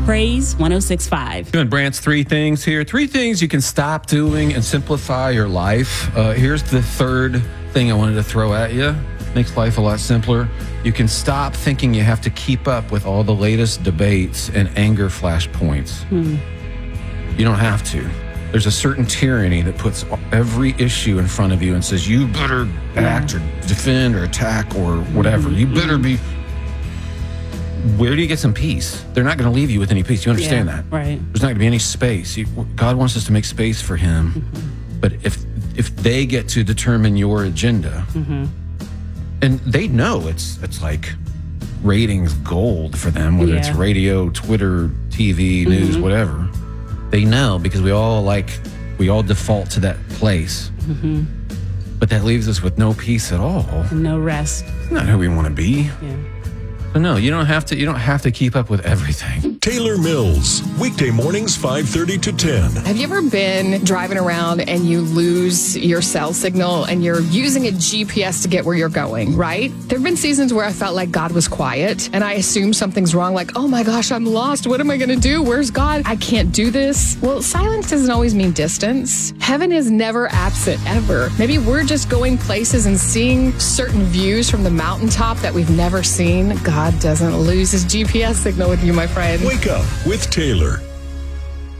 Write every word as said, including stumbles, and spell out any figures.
Praise one oh six point five. Doing Brant's three things here. Three things you can stop doing and simplify your life. Uh, here's the third thing I wanted to throw at you. Makes life a lot simpler. You can stop thinking you have to keep up with all the latest debates and anger flashpoints. Hmm. You don't have to. There's a certain tyranny that puts every issue in front of you and says, you better act or defend or attack or whatever. You better be... Where do you get some peace? They're not going to leave you with any peace. You understand yeah, that? Right. There's not going to be any space. You, God wants us to make space for him. Mm-hmm. But if if they get to determine your agenda, mm-hmm. and they know it's it's like ratings gold for them, whether yeah. it's radio, Twitter, T V, news, mm-hmm. whatever. They know because we all like, we all default to that place. Mm-hmm. But that leaves us with no peace at all. No rest. It's not who we want to be. Yeah. So no, you don't have to. You don't have to keep up with everything. Taylor Mills, weekday mornings, five thirty to ten. Have you ever been driving around and you lose your cell signal and you're using a G P S to get where you're going, right? There have been seasons where I felt like God was quiet and I assumed something's wrong, like, oh my gosh, I'm lost. What am I going to do? Where's God? I can't do this. Well, silence doesn't always mean distance. Heaven is never absent, ever. Maybe we're just going places and seeing certain views from the mountaintop that we've never seen. God doesn't lose his G P S signal with you, my friend. Wake up with Taylor.